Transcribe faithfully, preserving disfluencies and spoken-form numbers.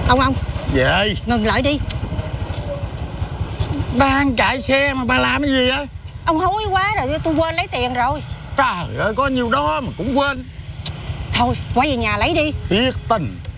Ông ông Về. ngừng lại đi. Đang chạy xe mà bà làm cái gì á? Ông hối quá rồi, tôi quên lấy tiền rồi. Trời ơi, có nhiêu đó mà cũng quên. Thôi quay về nhà lấy đi. Thiệt tình.